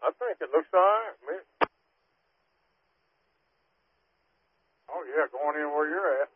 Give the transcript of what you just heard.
I think it looks all right, man. Oh, yeah, going in where you're at.